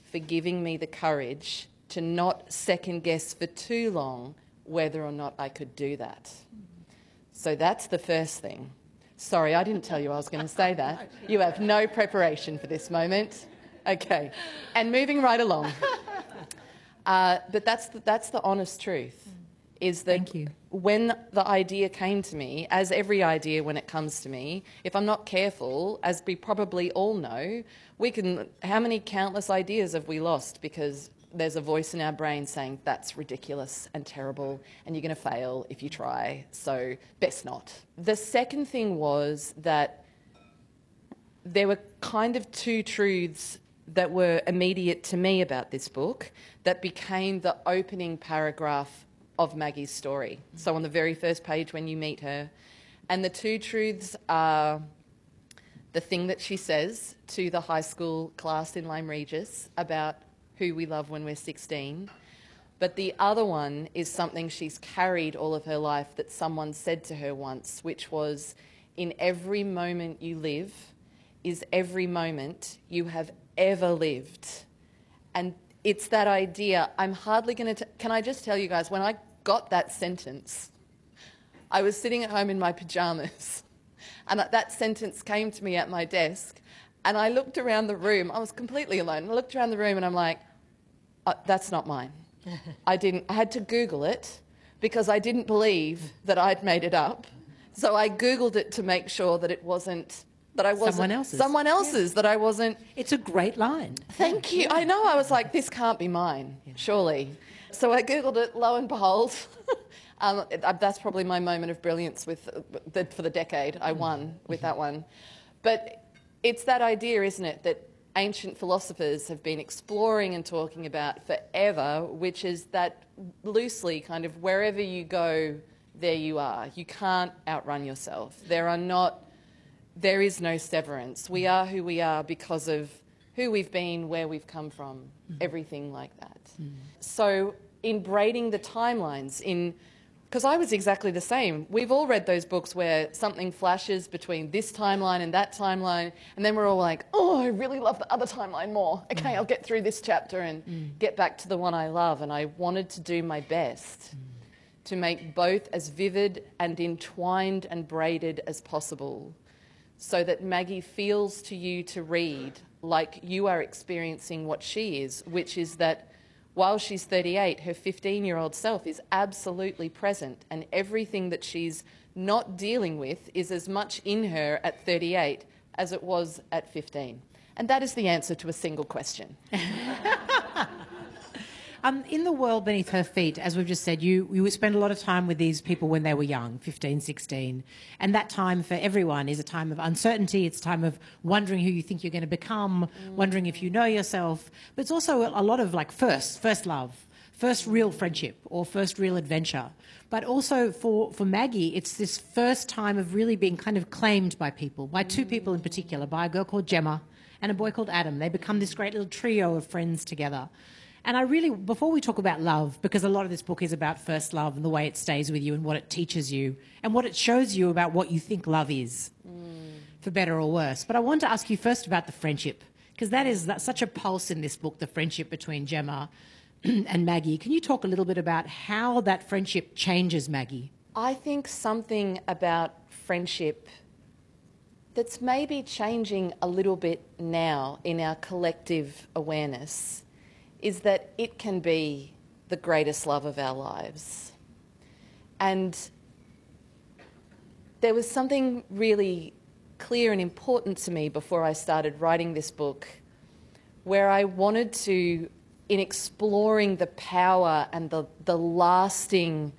for giving me the courage to not second guess for too long whether or not I could do that. So that's the first thing. Sorry, I didn't tell you I was going to say that. You have no preparation for this moment. Okay. And moving right along. But that's the honest truth, is that Thank you. When the idea came to me, as every idea when it comes to me, if I'm not careful, as we probably all know, how many countless ideas have we lost because there's a voice in our brain saying that's ridiculous and terrible and you're going to fail if you try, so best not. The second thing was that there were kind of two truths that were immediate to me about this book that became the opening paragraph of Maggie's story. So on the very first page when you meet her. And the two truths are the thing that she says to the high school class in Lyme Regis about who we love when we're 16. But the other one is something she's carried all of her life that someone said to her once, which was, in every moment you live is every moment you have ever lived. And it's that idea. I'm hardly going to... Can I just tell you guys, when I got that sentence, I was sitting at home in my pyjamas and that sentence came to me at my desk and I looked around the room. I was completely alone. I looked around the room and I'm like, that's not mine. I had to Google it because I didn't believe that I'd made it up. So I Googled it to make sure that it wasn't... that I wasn't... Someone else's, that I wasn't... It's a great line. Thank you. I know. I was like, this can't be mine, surely. So I Googled it, lo and behold. That's probably my moment of brilliance for the decade. I won with that one. But it's that idea, isn't it, that ancient philosophers have been exploring and talking about forever, which is that loosely kind of wherever you go, there you are. You can't outrun yourself. There is no severance. We are who we are because of who we've been, where we've come from, everything like that. So in braiding the timelines, because I was exactly the same. We've all read those books where something flashes between this timeline and that timeline, and then we're all like, oh, I really love the other timeline more. Okay, I'll get through this chapter and get back to the one I love. And I wanted to do my best to make both as vivid and entwined and braided as possible, so that Maggie feels to you to read like you are experiencing what she is, which is that while she's 38, her 15-year-old self is absolutely present, and everything that she's not dealing with is as much in her at 38 as it was at 15. And that is the answer to a single question. In The World Beneath Her Feet, as we've just said, you spend a lot of time with these people when they were young, 15, 16. And that time for everyone is a time of uncertainty. It's a time of wondering who you think you're going to become, wondering if you know yourself. But it's also a lot of like first love, first real friendship or first real adventure. But also for Maggie, it's this first time of really being kind of claimed by people, by two people in particular, by a girl called Gemma and a boy called Adam. They become this great little trio of friends together. And I really, before we talk about love, because a lot of this book is about first love and the way it stays with you and what it teaches you and what it shows you about what you think love is, for better or worse. But I want to ask you first about the friendship, because that's such a pulse in this book, the friendship between Gemma and Maggie. Can you talk a little bit about how that friendship changes Maggie? I think something about friendship that's maybe changing a little bit now in our collective awareness is that it can be the greatest love of our lives. And there was something really clear and important to me before I started writing this book, where I wanted to, in exploring the power and the lasting,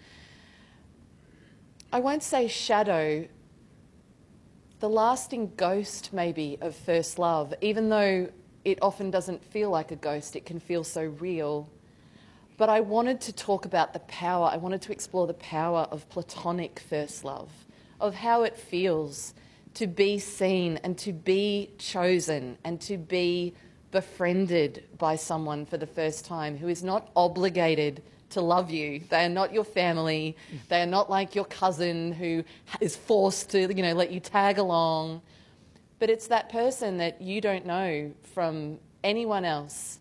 I won't say shadow, the lasting ghost maybe of first love, even though it often doesn't feel like a ghost, it can feel so real. But I wanted to talk about the power, I wanted to explore the power of platonic first love, of how it feels to be seen and to be chosen and to be befriended by someone for the first time who is not obligated to love you. They are not your family. They are not like your cousin who is forced to, let you tag along. But it's that person that you don't know from anyone else,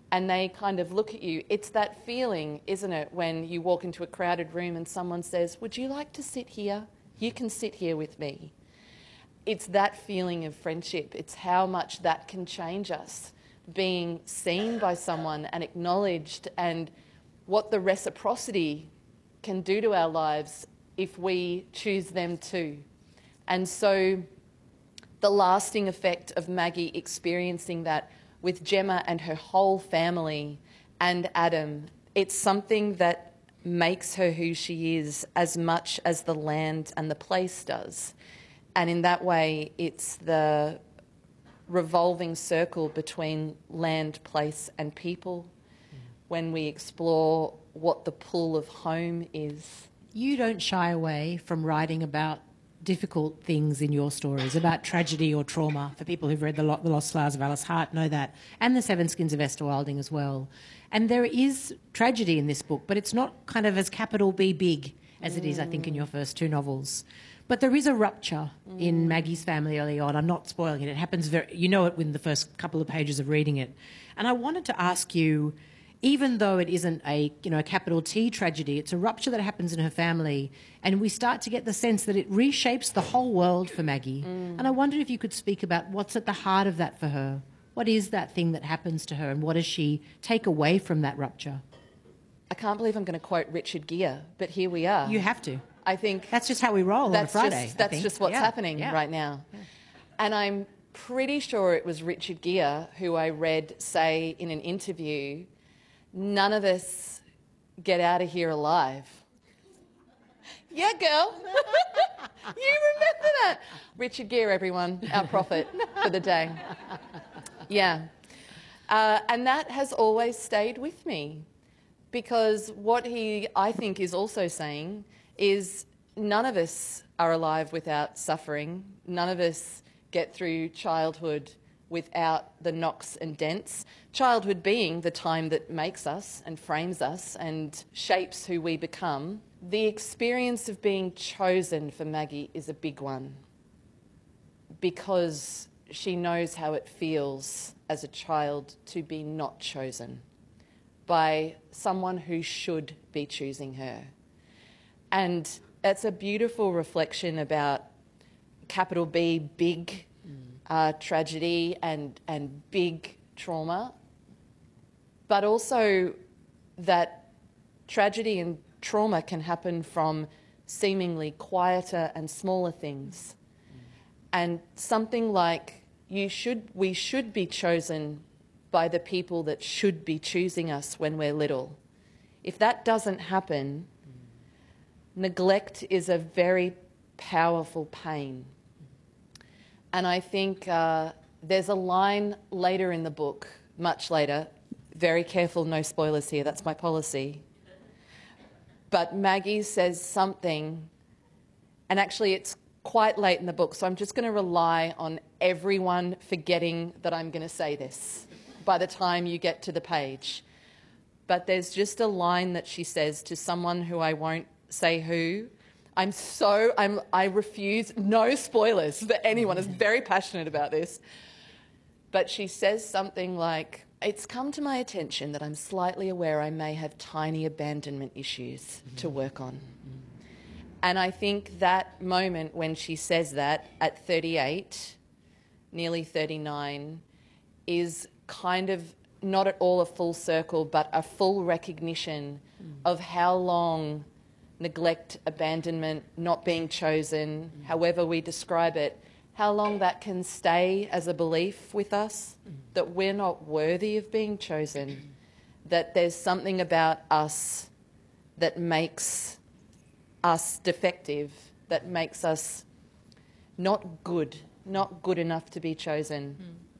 and they kind of look at you. It's that feeling, isn't it, when you walk into a crowded room and someone says, "Would you like to sit here? You can sit here with me." It's that feeling of friendship. It's how much that can change us, being seen by someone and acknowledged, and what the reciprocity can do to our lives if we choose them too. And so the lasting effect of Maggie experiencing that with Gemma and her whole family and Adam, it's something that makes her who she is as much as the land and the place does. And in that way, it's the revolving circle between land, place and people when we explore what the pull of home is. You don't shy away from writing about difficult things in your stories, about tragedy or trauma. For people who've read The Lost Flowers of Alice Hart know that, and The Seven Skins of Esther Wilding as well. And there is tragedy in this book, but it's not kind of as capital B big as it is, I think, in your first two novels. But there is a rupture in Maggie's family early on. I'm not spoiling it. It happens you know it within the first couple of pages of reading it. And I wanted to ask you, even though it isn't a capital T tragedy, it's a rupture that happens in her family, and we start to get the sense that it reshapes the whole world for Maggie. And I wondered if you could speak about what's at the heart of that for her. What is that thing that happens to her, and what does she take away from that rupture? I can't believe I'm going to quote Richard Gere, but here we are. You have to. I think that's just how we roll on a Friday. That's just what's happening right now. Yeah. And I'm pretty sure it was Richard Gere who I read say in an interview, "None of us get out of here alive." Yeah, girl. You remember that. Richard Gere, everyone, our prophet for the day. Yeah. And that has always stayed with me, because what he, I think, is also saying is none of us are alive without suffering. None of us get through childhood without the knocks and dents. Childhood being the time that makes us and frames us and shapes who we become. The experience of being chosen for Maggie is a big one, because she knows how it feels as a child to be not chosen by someone who should be choosing her. And it's a beautiful reflection about capital B, big tragedy and big trauma, but also that tragedy and trauma can happen from seemingly quieter and smaller things. And something like we should be chosen by the people that should be choosing us when we're little. If that doesn't happen, neglect is a very powerful pain. And I think there's a line later in the book, much later, very careful, no spoilers here, that's my policy. But Maggie says something, and actually it's quite late in the book, so I'm just going to rely on everyone forgetting that I'm going to say this by the time you get to the page. But there's just a line that she says to someone who I won't say who. I refuse, no spoilers for anyone, is very passionate about this. But she says something like, "It's come to my attention that I'm slightly aware I may have tiny abandonment issues to work on." And I think that moment when she says that at 38, nearly 39, is kind of not at all a full circle, but a full recognition of how long neglect, abandonment, not being chosen, however we describe it, how long that can stay as a belief with us, that we're not worthy of being chosen, that there's something about us that makes us defective, that makes us not good enough to be chosen.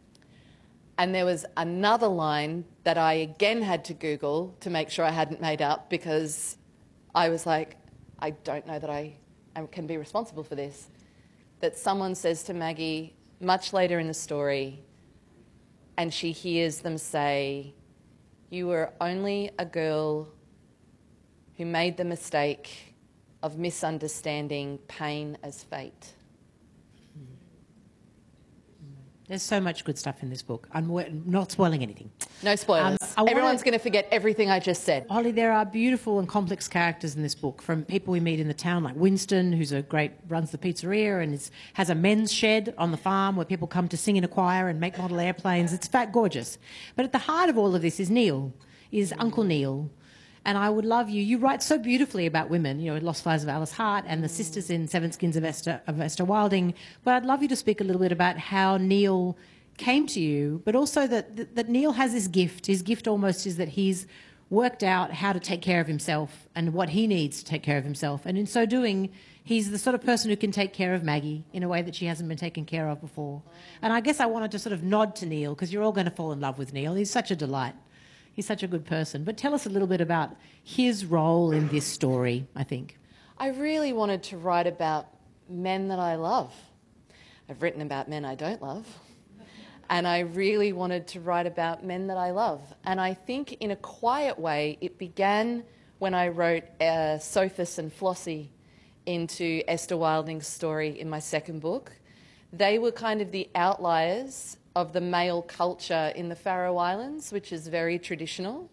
And there was another line that I again had to Google to make sure I hadn't made up, because I was like, I don't know that I can be responsible for this. That someone says to Maggie much later in the story, and she hears them say, "You were only a girl who made the mistake of misunderstanding pain as fate." There's so much good stuff in this book. I'm not spoiling anything. No spoilers. Everyone's going to forget everything I just said. Holly, there are beautiful and complex characters in this book, from people we meet in the town, like Winston, who's runs the pizzeria and has a men's shed on the farm where people come to sing in a choir and make model airplanes. It's gorgeous. But at the heart of all of this is Neil, is Uncle Neil. And I would love you write so beautifully about women, Lost Flowers of Alice Hart and the sisters in Seven Skins of Esther Wilding. But I'd love you to speak a little bit about how Neil came to you, but also that Neil has this gift. His gift almost is that he's worked out how to take care of himself and what he needs to take care of himself. And in so doing, he's the sort of person who can take care of Maggie in a way that she hasn't been taken care of before. And I guess I wanted to sort of nod to Neil, because you're all going to fall in love with Neil. He's such a delight. He's such a good person. But tell us a little bit about his role in this story, I think. I really wanted to write about men that I love. I've written about men I don't love. And I really wanted to write about men that I love. And I think in a quiet way, it began when I wrote Sophus and Flossie into Esther Wilding's story in my second book. They were kind of the outliers of the male culture in the Faroe Islands, which is very traditional.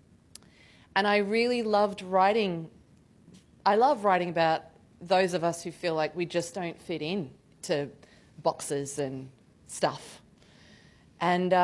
And I really loved writing. I love writing about those of us who feel like we just don't fit in to boxes and stuff. And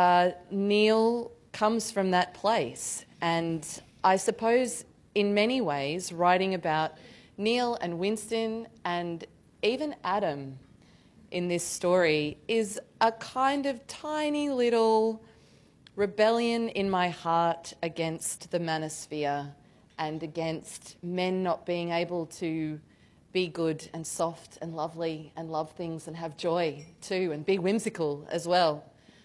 Neil comes from that place. And I suppose in many ways, writing about Neil and Winston and even Adam in this story is a kind of tiny little rebellion in my heart against the manosphere and against men not being able to be good and soft and lovely and love things and have joy too and be whimsical as well.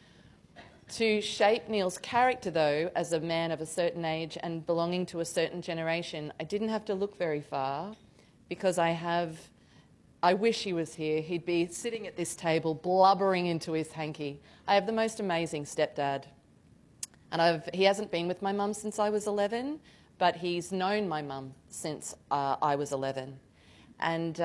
To shape Neil's character, though, as a man of a certain age and belonging to a certain generation, I didn't have to look very far, because I wish he was here. He'd be sitting at this table blubbering into his hanky. I have the most amazing stepdad. And he hasn't been with my mum since I was 11, but he's known my mum since I was 11. And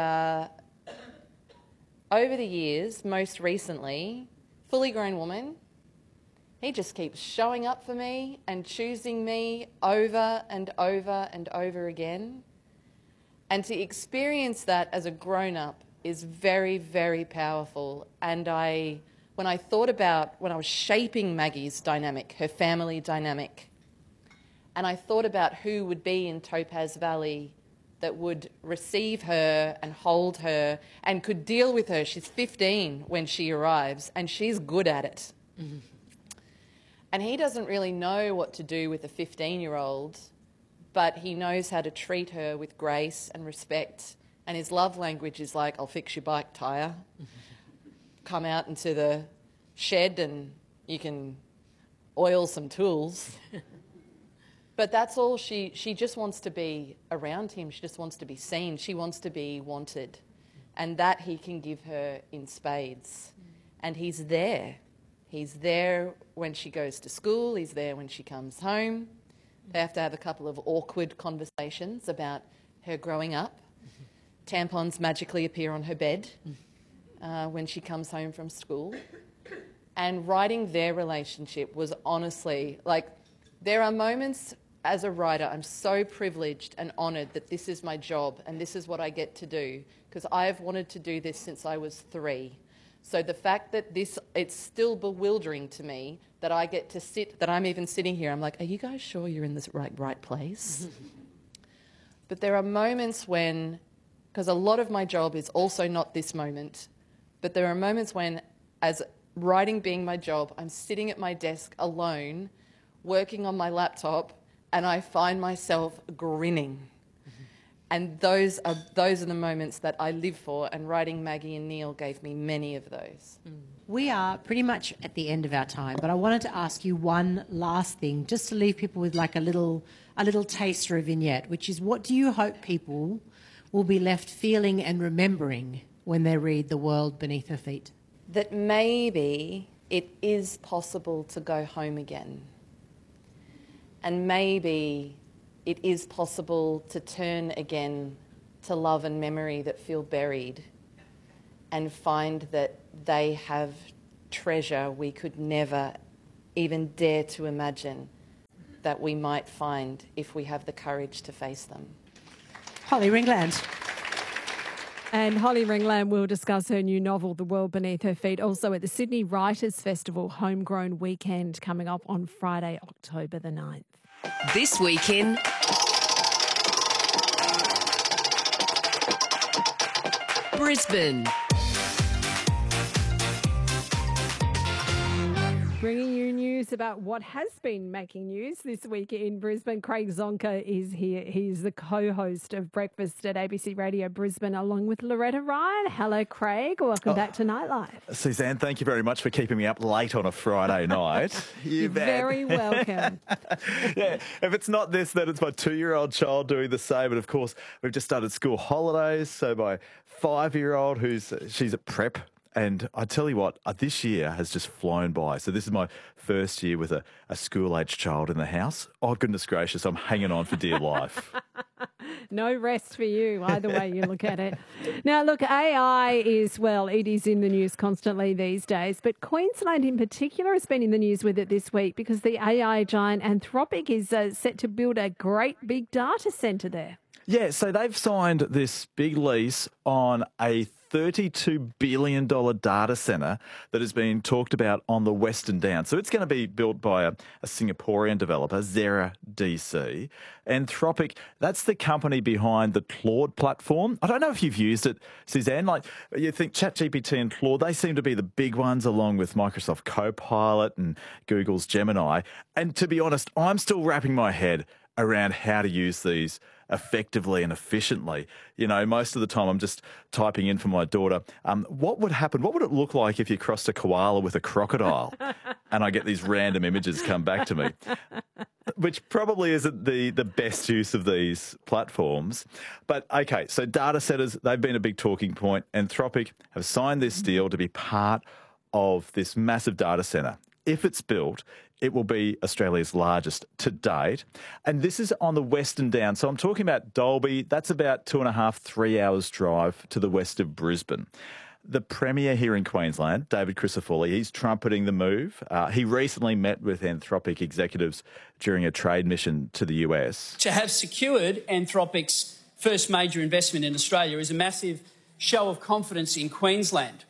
over the years, most recently, fully grown woman, he just keeps showing up for me and choosing me over and over and over again. And to experience that as a grown-up is very, very powerful. And when I was shaping Maggie's dynamic, her family dynamic, and I thought about who would be in Topaz Valley that would receive her and hold her and could deal with her. She's 15 when she arrives, and she's good at it. Mm-hmm. And he doesn't really know what to do with a 15-year-old, but he knows how to treat her with grace and respect. And his love language is like, I'll fix your bike tyre. Come out into the shed and you can oil some tools. But that's all. She just wants to be around him. She just wants to be seen. She wants to be wanted. And that he can give her in spades. And he's there. He's there when she goes to school. He's there when she comes home. They have to have a couple of awkward conversations about her growing up. Tampons magically appear on her bed when she comes home from school. And writing their relationship was honestly, there are moments as a writer, I'm so privileged and honoured that this is my job and this is what I get to do, because I have wanted to do this since I was 3. So the fact that it's still bewildering to me that I get to that I'm even sitting here, I'm like, are you guys sure you're in this right place? But there are moments when, because a lot of my job is also not this moment, but there are moments when, as writing being my job, I'm sitting at my desk alone, working on my laptop, and I find myself grinning. And those are the moments that I live for, and writing Maggie and Neil gave me many of those. We are pretty much at the end of our time, but I wanted to ask you one last thing, just to leave people with like a little taster, a vignette, which is, what do you hope people will be left feeling and remembering when they read The World Beneath Her Feet? That maybe it is possible to go home again. And maybe it is possible to turn again to love and memory that feel buried, and find that they have treasure we could never even dare to imagine that we might find if we have the courage to face them. Holly Ringland. And Holly Ringland will discuss her new novel, The World Beneath Her Feet, also at the Sydney Writers' Festival Homegrown Weekend coming up on Friday, October the 9th. This week in Brisbane. Bringing you news about what has been making news this week in Brisbane. Craig Zonka is here. He's the co-host of Breakfast at ABC Radio Brisbane, along with Loretta Ryan. Hello, Craig. Welcome back to Nightlife. Suzanne, thank you very much for keeping me up late on a Friday night. You're very welcome. Yeah, if it's not this, then it's my 2-year-old child doing the same. And of course, we've just started school holidays. So my 5-year-old, she's at prep. And I tell you what, this year has just flown by. So this is my first year with a school-aged child in the house. Oh, goodness gracious, I'm hanging on for dear life. No rest for you, either way you look at it. Now, look, AI is, well, it is in the news constantly these days, but Queensland in particular has been in the news with it this week because the AI giant Anthropic is set to build a great big data centre there. Yeah, so they've signed this big lease on a $32 billion data centre that has been talked about on the Western Downs. So it's going to be built by a Singaporean developer, Xera DC. Anthropic, that's the company behind the Claude platform. I don't know if you've used it, Suzanne. Like, you think ChatGPT and Claude, they seem to be the big ones along with Microsoft Copilot and Google's Gemini. And to be honest, I'm still wrapping my head around how to use these effectively and efficiently. You know, most of the time I'm just typing in for my daughter, what would happen? What would it look like if you crossed a koala with a crocodile? And I get these random images come back to me, which probably isn't the best use of these platforms. But okay, so data centers, they've been a big talking point. Anthropic have signed this deal to be part of this massive data center. If it's built, it will be Australia's largest to date. And this is on the Western Downs. So I'm talking about Dalby. That's about 2.5, 3 hours drive to the west of Brisbane. The Premier here in Queensland, David Crisafulli, he's trumpeting the move. He recently met with Anthropic executives during a trade mission to the US. To have secured Anthropic's first major investment in Australia is a massive show of confidence in Queensland.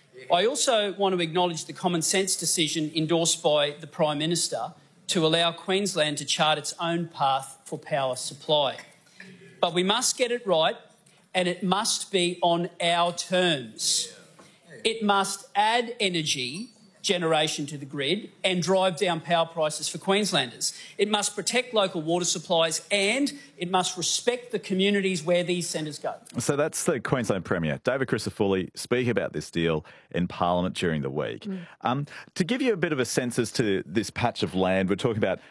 I also want to acknowledge the common sense decision endorsed by the Prime Minister to allow Queensland to chart its own path for power supply. But we must get it right, and it must be on our terms. It must add energy generation to the grid and drive down power prices for Queenslanders. It must protect local water supplies and it must respect the communities where these centres go. So that's the Queensland Premier, David Crisafulli, speaking about this deal in Parliament during the week. To give you a bit of a sense as to this patch of land, we're talking about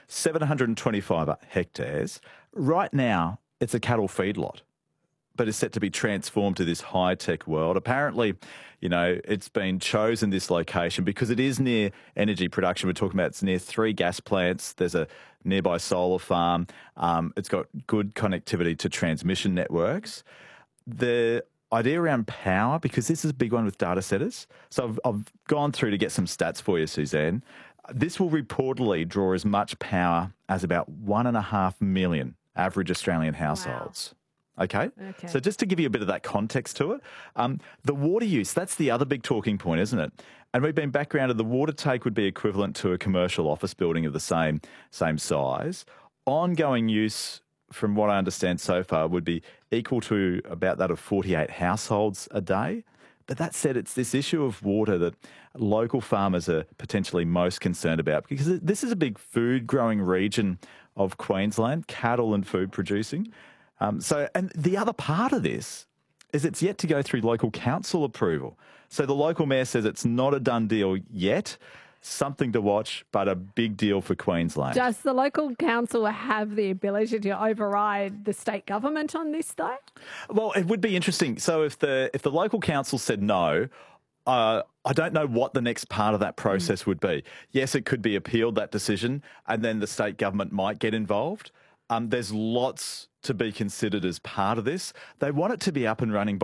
725 hectares. Right now, it's a cattle feedlot, but it's set to be transformed to this high-tech world. Apparently, you know, it's been chosen, this location, because it is near energy production. We're talking about it's near 3 gas plants. There's a nearby solar farm. It's got good connectivity to transmission networks. The idea around power, because this is a big one with data centres. So I've gone through to get some stats for you, Suzanne. This will reportedly draw as much power as about 1.5 million average Australian households. Wow. Okay? So just to give you a bit of that context to it, the water use, that's the other big talking point, isn't it? And we've been backgrounded, the water take would be equivalent to a commercial office building of the same size. Ongoing use, from what I understand so far, would be equal to about that of 48 households a day. But that said, it's this issue of water that local farmers are potentially most concerned about, because this is a big food growing region of Queensland, cattle and food producing. And the other part of this is it's yet to go through local council approval. So the local mayor says it's not a done deal yet. Something to watch, but a big deal for Queensland. Does the local council have the ability to override the state government on this, though? Well, it would be interesting. So if the local council said no, I don't know what the next part of that process would be. Yes, it could be appealed, that decision, and then the state government might get involved. There's lots to be considered as part of this. They want it to be up and running by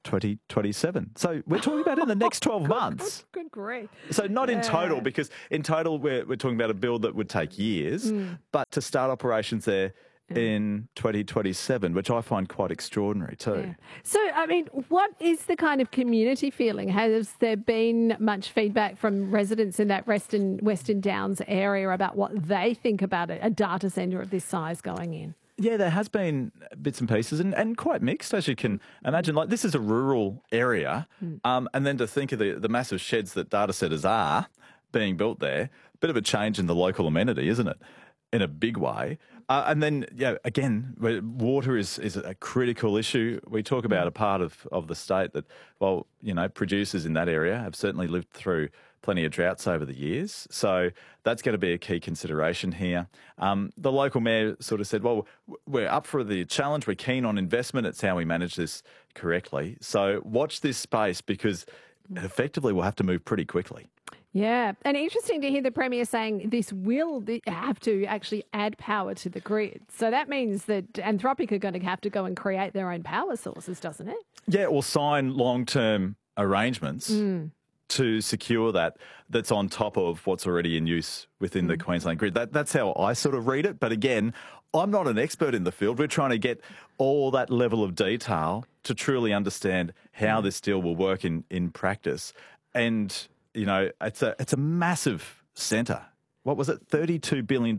2027. So we're talking about in the next 12 months. Good grief. So not in total, because in total we're talking about a build that would take years, but to start operations there in 2027, which I find quite extraordinary too. Yeah. So, I mean, what is the kind of community feeling? Has there been much feedback from residents in that Western Downs area about what they think about a data centre of this size going in? Yeah, there has been bits and pieces and quite mixed, as you can imagine. Like, this is a rural area, and then to think of the massive sheds that data centres are being built there, a bit of a change in the local amenity, isn't it? In a big way. And then, again, water is a critical issue. We talk about a part of the state that, well, producers in that area have certainly lived through plenty of droughts over the years. So that's going to be a key consideration here. The local mayor sort of said, well, we're up for the challenge. We're keen on investment. It's how we manage this correctly. So watch this space, because effectively we'll have to move pretty quickly. Yeah, and interesting to hear the Premier saying this will have to actually add power to the grid. So that means that Anthropic are going to have to go and create their own power sources, doesn't it? Yeah, or sign long-term arrangements to secure that's on top of what's already in use within the Queensland grid. That's how I sort of read it. But again, I'm not an expert in the field. We're trying to get all that level of detail to truly understand how this deal will work in practice. And it's a massive centre. What was it? $32 billion.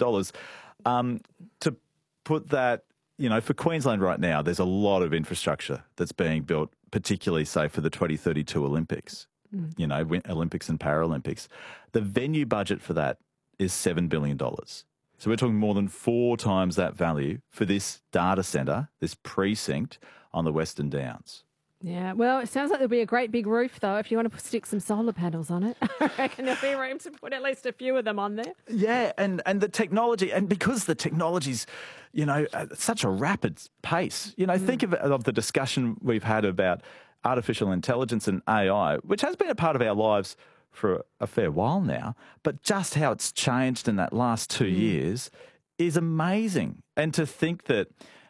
To put that, for Queensland right now, there's a lot of infrastructure that's being built, particularly, say, for the 2032 Olympics, Olympics and Paralympics. The venue budget for that is $7 billion. So we're talking more than 4 times that value for this data centre, this precinct on the Western Downs. Yeah, well, it sounds like there'll be a great big roof, though, if you want to stick some solar panels on it. I reckon there'll be room to put at least a few of them on there. Yeah, and the technology, and because the technology's, at such a rapid pace, think of the discussion we've had about artificial intelligence and AI, which has been a part of our lives for a fair while now, but just how it's changed in that last 2 years is amazing. And to think that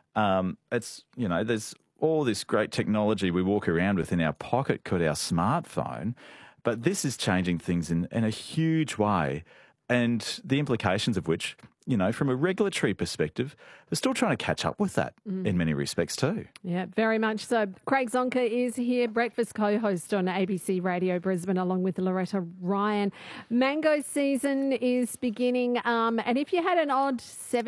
it's, there's all this great technology we walk around with in our pocket called our smartphone, but this is changing things in a huge way, and the implications of which, from a regulatory perspective, we're still trying to catch up with that in many respects too. Yeah, very much so. Craig Zonka is here, breakfast co-host on ABC Radio Brisbane, along with Loretta Ryan. Mango season is beginning, and if you had an odd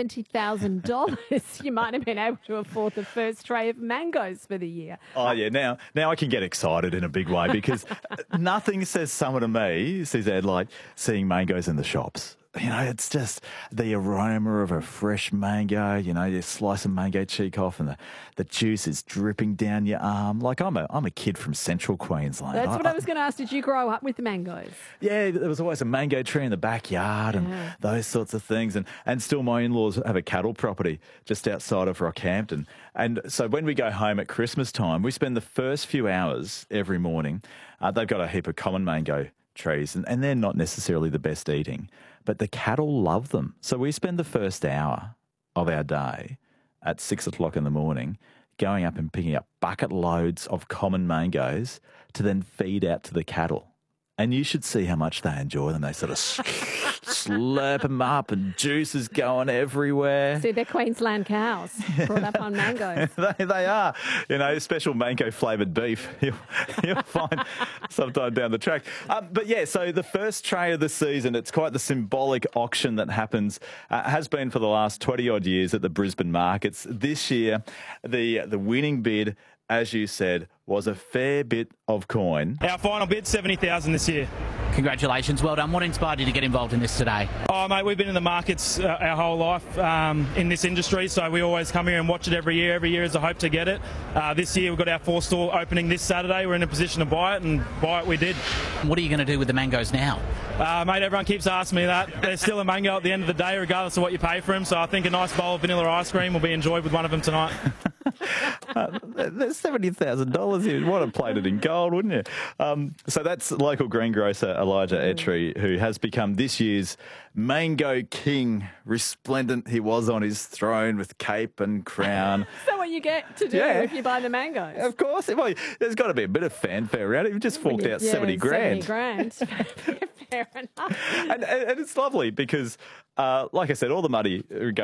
$70,000, you might have been able to afford the first tray of mangoes for the year. Oh, yeah. Now I can get excited in a big way, because nothing says summer to me, says Ed, like seeing mangoes in the shops. It's just the aroma of a fresh mango. You slice a mango cheek off and the juice is dripping down your arm. Like, I'm a kid from central Queensland. That's what I was going to ask. Did you grow up with the mangoes? Yeah, there was always a mango tree in the backyard and those sorts of things. And still my in-laws have a cattle property just outside of Rockhampton. And so when we go home at Christmas time, we spend the first few hours every morning. They've got a heap of common mango trees, and they're not necessarily the best eating, but the cattle love them. So we spend the first hour of our day at 6 o'clock in the morning going up and picking up bucket loads of common mangoes to then feed out to the cattle. And you should see how much they enjoy them. They sort of slurp them up and juice is going everywhere. See, they're Queensland cows brought up on mangoes. They are. Special mango flavoured beef you'll find sometime down the track. But yeah, so the first tray of the season, it's quite the symbolic auction that happens, has been for the last 20-odd years at the Brisbane markets. This year, the winning bid, as you said, was a fair bit of coin. Our final bid, $70,000 this year. Congratulations, well done. What inspired you to get involved in this today? Oh, mate, we've been in the markets our whole life in this industry, so we always come here and watch it every year. Every year is a hope to get it. This year we've got our 4th store opening this Saturday. We're in a position to buy it, and buy it we did. What are you going to do with the mangoes now? Mate, everyone keeps asking me that. There's still a mango at the end of the day, regardless of what you pay for them, so I think a nice bowl of vanilla ice cream will be enjoyed with one of them tonight. There's $70,000 here. What a plate it in gold, wouldn't you? So that's local greengrocer Elijah Etrie, who has become this year's Mango King. Resplendent he was on his throne with cape and crown. Is that what you get to do if you buy the mangoes? Of course. Well, there's got to be a bit of fanfare around it. He just forked out 70 grand. 70 grand. Fair enough. And it's lovely because, like I said, all the money goes